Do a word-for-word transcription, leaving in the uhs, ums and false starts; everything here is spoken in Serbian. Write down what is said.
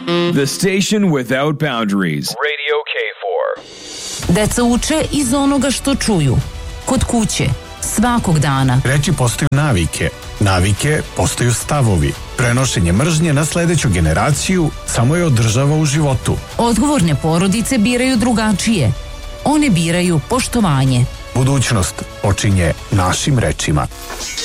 The station without boundaries. Radio K four. Deca uče iz onoga što čuju. Kod kuće, svakog dana. Reči postaju navike. Navike postaju stavovi. Prenošenje mržnje na sledeću generaciju samo je održava u životu. Odgovorne porodice biraju drugačije. One biraju poštovanje. Budućnost počinje našim rečima.